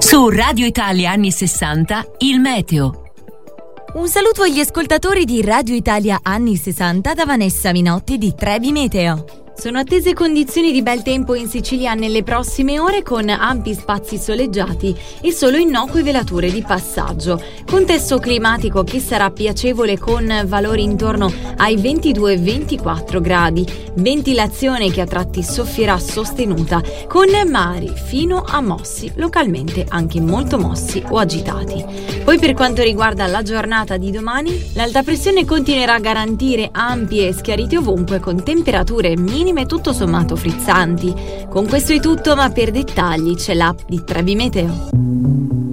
Su Radio Italia anni 60, il meteo. Un saluto agli ascoltatori di Radio Italia anni 60 da Vanessa Minotti di Trebi Meteo. Sono attese condizioni di bel tempo in Sicilia nelle prossime ore con ampi spazi soleggiati e solo innocue velature di passaggio. Contesto climatico che sarà piacevole con valori intorno ai 22-24 gradi. Ventilazione che a tratti soffierà sostenuta con mari fino a mossi, localmente anche molto mossi o agitati. Poi per quanto riguarda la giornata di domani, l'alta pressione continuerà a garantire ampi e schiariti ovunque con temperature minime tutto sommato frizzanti. Con questo è tutto, ma per dettagli c'è l'app di Trebi Meteo.